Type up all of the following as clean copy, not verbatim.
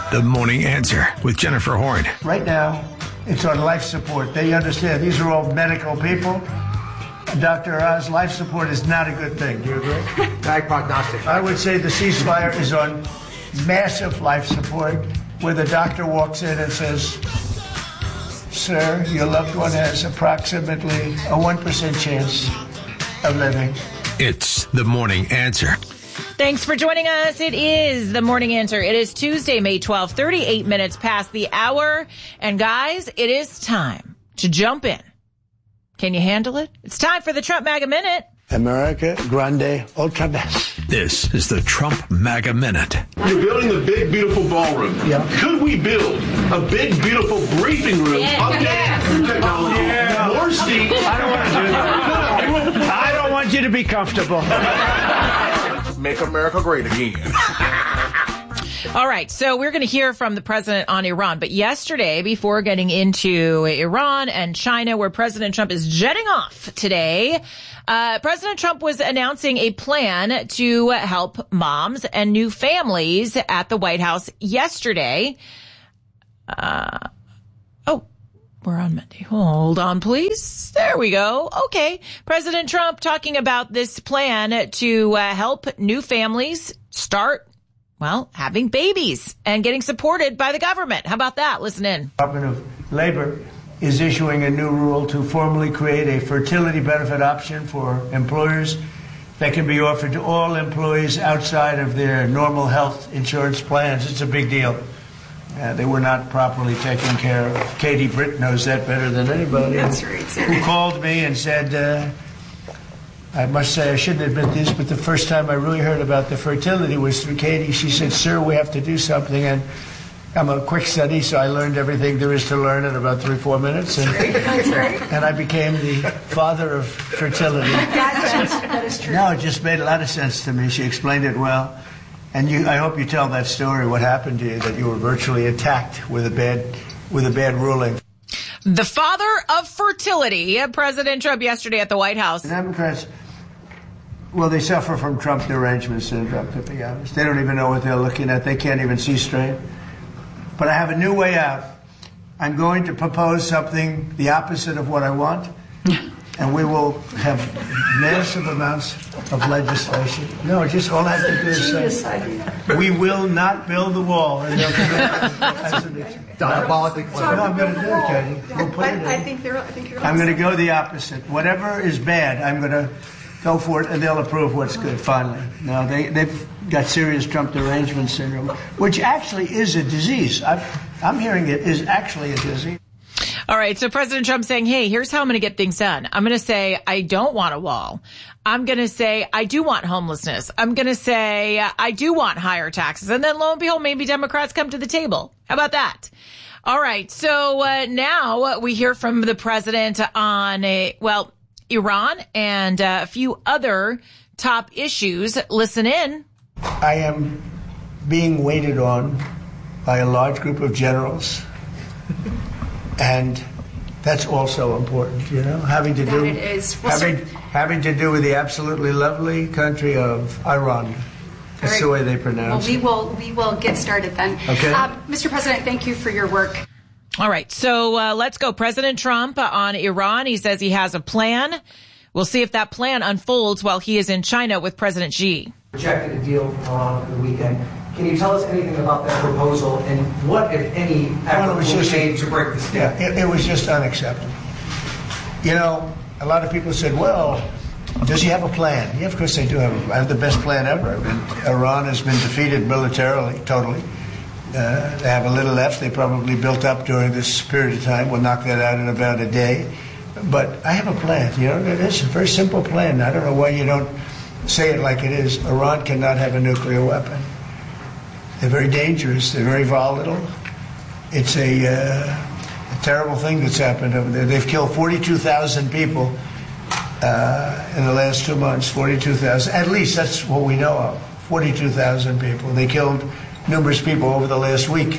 The Morning Answer with Jennifer Horn. Right now, it's on life support. They understand. These are all medical people. Dr. Oz, life support is not a good thing. Do you agree? Bad prognostic. I would say the ceasefire is on massive life support, where the doctor walks in and says, sir, your loved one has approximately a 1% chance of living. It's The Morning Answer. Thanks for joining us. It is The Morning Answer. It is Tuesday, May 12th, 38 minutes past the hour. And guys, it is time to jump in. Can you handle it? It's time for the Trump MAGA Minute. America Grande Ultra Best. This is the Trump MAGA Minute. You're building a big, beautiful ballroom. Yeah. Could we build a big, beautiful briefing room? Technology. Yeah. More seats. I don't want to do that. I don't want you to be comfortable. Make America great again. All right, so we're going to hear from the president on Iran. But yesterday, before getting into Iran and China, where President Trump is jetting off today, President Trump was announcing a plan to help moms and new families at the White House yesterday. We're on Monday. Hold on, please. There we go. Okay. President Trump talking about this plan to help new families start, well, having babies and getting supported by the government. How about that? Listen in. Department of Labor is issuing a new rule to formally create a fertility benefit option for employers that can be offered to all employees outside of their normal health insurance plans. It's a big deal. They were not properly taken care of. Katie Britt knows that better than anybody. That's right, sir. Who called me and said, I must say I shouldn't admit this, but the first time I really heard about the fertility was through Katie. She said, sir, we have to do something. And I'm a quick study, so I learned everything there is to learn in about 3-4 minutes. And, That's right. and I became the father of fertility. That is true. No, it just made a lot of sense to me. She explained it well. And I hope you tell that story, what happened to you, that you were virtually attacked with a bad ruling. The father of fertility, President Trump yesterday at the White House. The Democrats, well, they suffer from Trump derangement syndrome, to be honest. They don't even know what they're looking at. They can't even see straight. But I have a new way out. I'm going to propose something the opposite of what I want. And we will have massive amounts of legislation. No, just all I have to do is say, we will not build the wall. And Diabolically no, clever. I'm going to do it, Katie. We'll put it in. I think you're I'm going to go the opposite. Whatever is bad, I'm going to go for it, and they'll approve what's good, finally. No, they've got serious Trump derangement syndrome, which actually is a disease. I'm hearing it is actually a disease. All right. So President Trump saying, hey, here's how I'm going to get things done. I'm going to say, I don't want a wall. I'm going to say, I do want homelessness. I'm going to say, I do want higher taxes. And then lo and behold, maybe Democrats come to the table. How about that? All right. So now we hear from the president on, Iran and a few other top issues. Listen in. I am being waited on by a large group of generals. And that's also important, having to do with the absolutely lovely country of Iran. That's right. The way they pronounce it. Well, we will get started then. Okay. Mr. President, thank you for your work. All right. So let's go. President Trump on Iran. He says he has a plan. We'll see if that plan unfolds while he is in China with President Xi. Rejected a deal from Iran over the weekend. Can you tell us anything about that proposal and what, if any, effort was made to break this deal? Yeah, it was just unacceptable. A lot of people said, well, does he have a plan? Yeah, of course they do have the best plan ever. I mean, Iran has been defeated militarily, totally. They have a little left. They probably built up during this period of time. We'll knock that out in about a day. But I have a plan. It's a very simple plan. I don't know why you don't say it like it is. Iran cannot have a nuclear weapon. They're very dangerous. They're very volatile. It's a terrible thing that's happened over there. They've killed 42,000 people in the last 2 months. 42,000. At least that's what we know of. 42,000 people. They killed numerous people over the last week.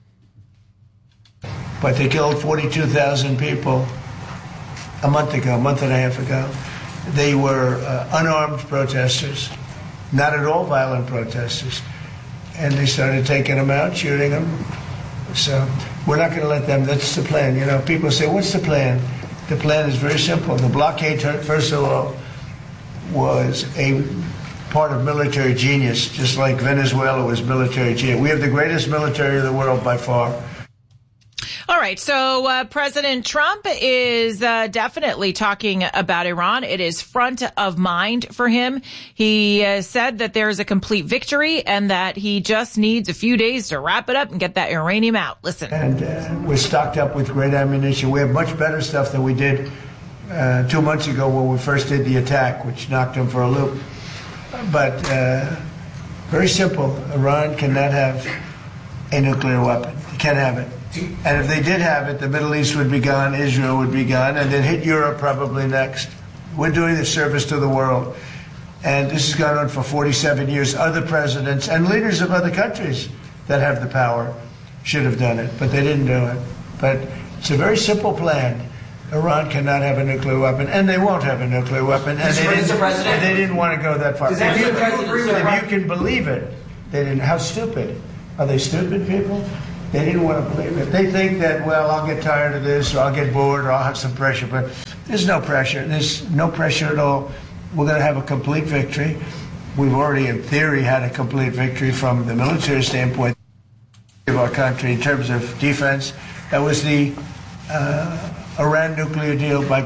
But they killed 42,000 people a month and a half ago. They were unarmed protesters, not at all violent protesters. and they started taking them out, shooting them. So we're not going to let them. That's the plan. You know, people say, what's the plan? The plan is very simple. The blockade, first of all, was a part of military genius, just like Venezuela was military genius. We have the greatest military in the world by far. All right. So President Trump is definitely talking about Iran. It is front of mind for him. He said that there is a complete victory and that he just needs a few days to wrap it up and get that uranium out. Listen. And we're stocked up with great ammunition. We have much better stuff than we did 2 months ago when we first did the attack, which knocked them for a loop. But very simple. Iran cannot have a nuclear weapon. They can't have it. And if they did have it, the Middle East would be gone, Israel would be gone, and then hit Europe probably next. We're doing the service to the world. And this has gone on for 47 years. Other presidents and leaders of other countries that have the power should have done it, but they didn't do it. But it's a very simple plan. Iran cannot have a nuclear weapon, and they won't have a nuclear weapon. And they didn't want to go that far. If you can believe it, they didn't. How stupid. Are they stupid people? They didn't want to believe it. They think that, well, I'll get tired of this, or I'll get bored, or I'll have some pressure. But there's no pressure. There's no pressure at all. We're going to have a complete victory. We've already, in theory, had a complete victory from the military standpoint of our country in terms of defense. That was the Iran nuclear deal by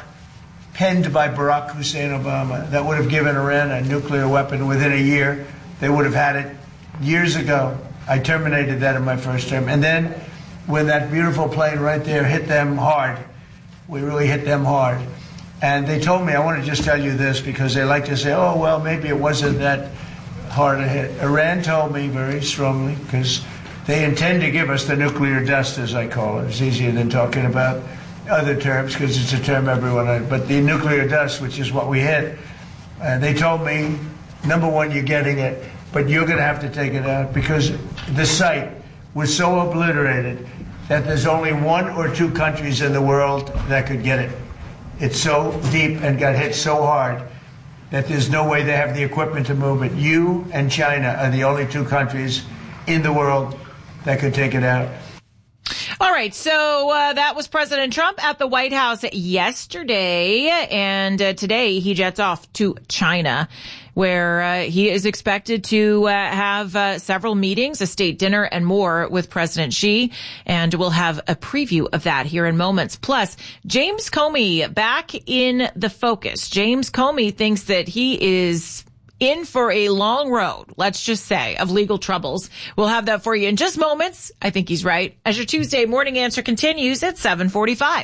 penned by Barack Hussein Obama. That would have given Iran a nuclear weapon within a year. They would have had it years ago. I terminated that in my first term. And then when that beautiful plane right there hit them hard, we really hit them hard. And they told me, I want to just tell you this because they like to say, oh, well, maybe it wasn't that hard a hit. Iran told me very strongly, because they intend to give us the nuclear dust, as I call it. It's easier than talking about other terms because it's a term everyone knows. But the nuclear dust, which is what we hit, they told me, number one, you're getting it. But you're going to have to take it out because the site was so obliterated that there's only 1 or 2 countries in the world that could get it. It's so deep and got hit so hard that there's no way they have the equipment to move it. You and China are the only 2 countries in the world that could take it out. All right. So that was President Trump at the White House yesterday. And today he jets off to China, where he is expected to have several meetings, a state dinner, and more with President Xi. And we'll have a preview of that here in moments. Plus, James Comey back in the focus. James Comey thinks that he is in for a long road, let's just say, of legal troubles. We'll have that for you in just moments. I think he's right. As your Tuesday morning answer continues at 7:45.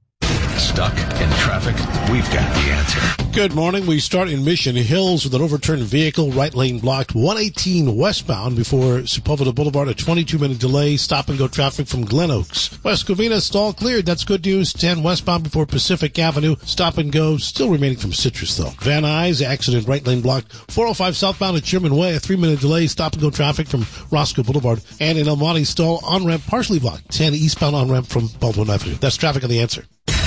Stuck in traffic? We've got the answer. Good morning. We start in Mission Hills with an overturned vehicle, right lane blocked, 118 westbound before Sepulveda Boulevard, a 22-minute delay, stop-and-go traffic from Glen Oaks. West Covina, stall cleared. That's good news. 10 westbound before Pacific Avenue, stop-and-go, still remaining from Citrus, though. Van Nuys, accident, right lane blocked, 405 southbound at Sherman Way, a 3-minute delay, stop-and-go traffic from Roscoe Boulevard, and in El Monte, stall on-ramp partially blocked, 10 eastbound on-ramp from Baldwin Avenue. That's traffic on the answer.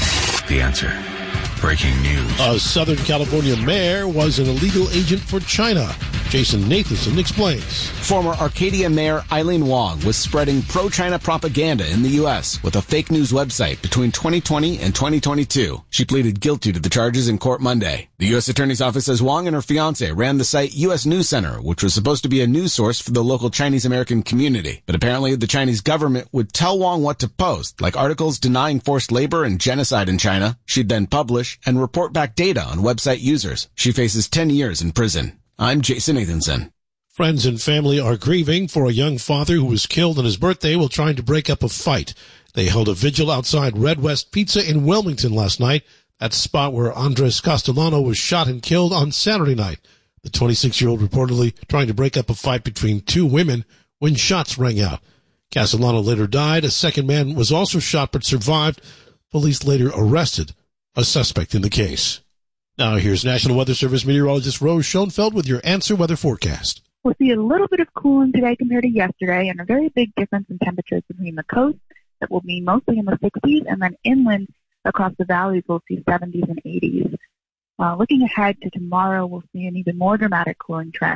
The answer. Breaking news. A Southern California mayor was an illegal agent for China. Jason Nathanson explains. Former Arcadia Mayor Eileen Wong was spreading pro-China propaganda in the U.S. with a fake news website between 2020 and 2022. She pleaded guilty to the charges in court Monday. The U.S. Attorney's Office says Wong and her fiancé ran the site U.S. News Center, which was supposed to be a news source for the local Chinese-American community. But apparently the Chinese government would tell Wong what to post, like articles denying forced labor and genocide in China. She'd then publish and report back data on website users. She faces 10 years in prison. I'm Jason Nathanson. Friends and family are grieving for a young father who was killed on his birthday while trying to break up a fight. They held a vigil outside Red West Pizza in Wilmington last night. That's the spot where Andres Castellano was shot and killed on Saturday night. The 26-year-old reportedly trying to break up a fight between 2 women when shots rang out. Castellano later died. A second man was also shot but survived. Police later arrested a suspect in the case. Now here's National Weather Service meteorologist Rose Schoenfeld with your answer weather forecast. We'll see a little bit of cooling today compared to yesterday, and a very big difference in temperatures between the coast that will be mostly in the 60s, and then inland across the valleys we'll see 70s and 80s. Looking ahead to tomorrow, we'll see an even more dramatic cooling trend.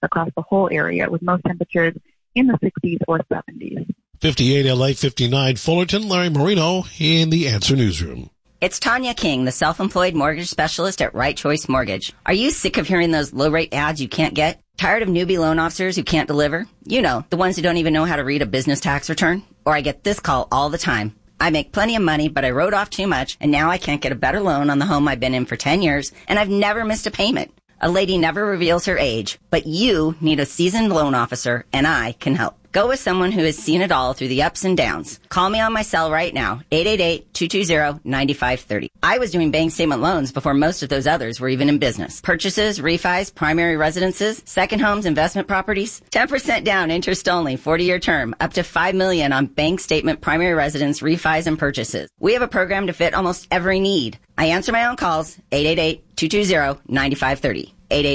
across the whole area, with most temperatures in the 60s or 70s. 58 LA, 59 Fullerton. Larry Marino in the Answer Newsroom. It's Tanya King, the self-employed mortgage specialist at Right Choice Mortgage. Are you sick of hearing those low-rate ads you can't get? Tired of newbie loan officers who can't deliver? You know, the ones who don't even know how to read a business tax return? Or I get this call all the time. I make plenty of money, but I wrote off too much, and now I can't get a better loan on the home I've been in for 10 years, and I've never missed a payment. A lady never reveals her age, but you need a seasoned loan officer, and I can help. Go with someone who has seen it all through the ups and downs. Call me on my cell right now, 888-220-9530. I was doing bank statement loans before most of those others were even in business. Purchases, refis, primary residences, second homes, investment properties. 10% down, interest only, 40-year term, up to $5 million on bank statement, primary residence, refis, and purchases. We have a program to fit almost every need. I answer my own calls, 888-220-9530.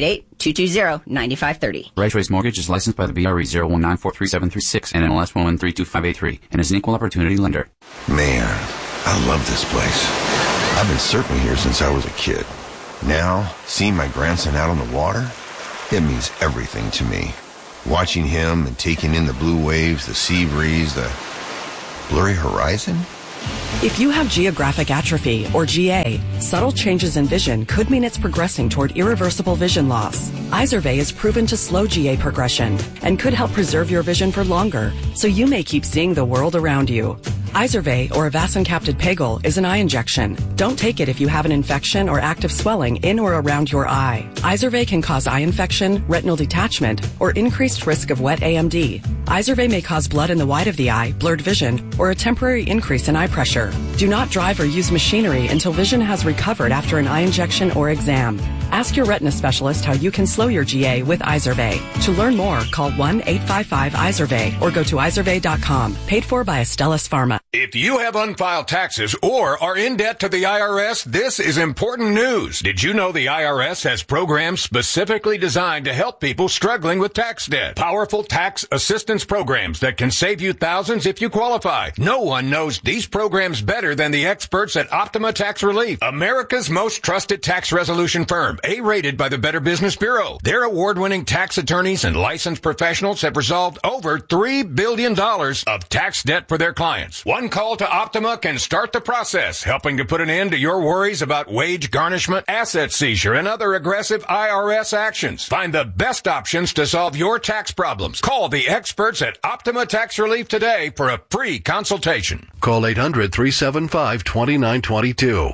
888-220-9530. Right Choice Mortgage is licensed by the BRE 019437336 and NMLS 1132583 and is an equal opportunity lender. Man, I love this place. I've been surfing here since I was a kid. Now, seeing my grandson out on the water, it means everything to me. Watching him and taking in the blue waves, the sea breeze, the blurry horizon. If you have geographic atrophy, or GA, subtle changes in vision could mean it's progressing toward irreversible vision loss. Izervay is proven to slow GA progression and could help preserve your vision for longer, so you may keep seeing the world around you. Izervay, or avacincaptad pegol, is an eye injection. Don't take it if you have an infection or active swelling in or around your eye. Izervay can cause eye infection, retinal detachment, or increased risk of wet AMD. Izervay may cause blood in the white of the eye, blurred vision, or a temporary increase in eye pressure. Do not drive or use machinery until vision has recovered after an eye injection or exam. Ask your retina specialist how you can slow your GA with Izervay. To learn more, call 1-855-IZERVAY or go to izervay.com. Paid for by Astellas Pharma. If you have unfiled taxes or are in debt to the IRS, this is important news. Did you know the IRS has programs specifically designed to help people struggling with tax debt? Powerful tax assistance programs that can save you thousands if you qualify. No one knows these programs better than the experts at Optima Tax Relief, America's most trusted tax resolution firm, A-rated by the Better Business Bureau. Their award-winning tax attorneys and licensed professionals have resolved over $3 billion of tax debt for their clients. One call to Optima can start the process, helping to put an end to your worries about wage garnishment, asset seizure, and other aggressive IRS actions. Find the best options to solve your tax problems. Call the experts at Optima Tax Relief today for a free consultation. Call 800-375-2922.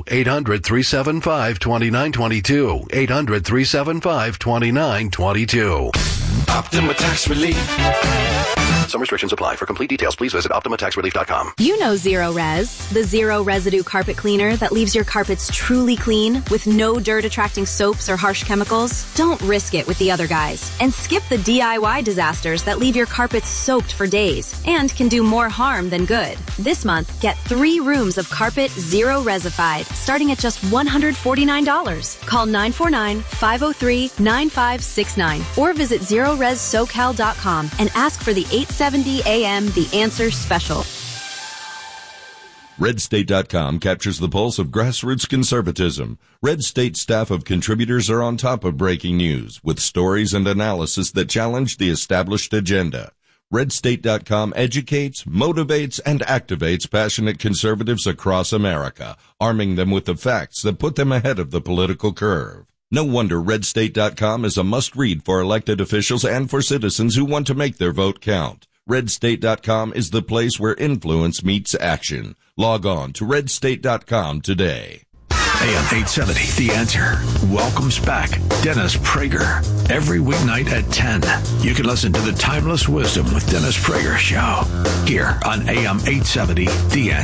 800-375-2922. 800-375-2922. Optima Tax Relief. Some restrictions apply. For complete details, please visit OptimaTaxRelief.com. You know Zero Res, the zero residue carpet cleaner that leaves your carpets truly clean with no dirt-attracting soaps or harsh chemicals. Don't risk it with the other guys. And skip the DIY disasters that leave your carpets soaked for days and can do more harm than good. This month, get 3 rooms of carpet Zero Resified, starting at just $149. Call 949-503-9569 or visit ZeroResSoCal.com and ask for the 870 AM The Answer Special. RedState.com captures the pulse of grassroots conservatism. Red State staff of contributors are on top of breaking news with stories and analysis that challenge the established agenda. RedState.com educates, motivates, and activates passionate conservatives across America, arming them with the facts that put them ahead of the political curve. No wonder RedState.com is a must-read for elected officials and for citizens who want to make their vote count. RedState.com is the place where influence meets action. Log on to RedState.com today. AM 870, The Answer, welcomes back Dennis Prager. Every weeknight at 10, you can listen to the Timeless Wisdom with Dennis Prager show here on AM 870, The Answer.